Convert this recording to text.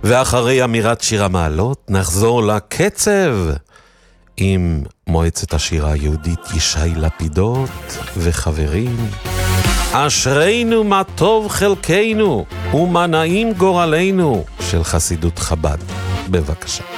ואחרי אמירת שיר המעלות נחזור לקצב עם מועצת השירה היהודית ישי לפידות וחברים. אשרינו מה טוב חלקנו ומה נעים גורלנו של חסידות חב"ד. בבקשה.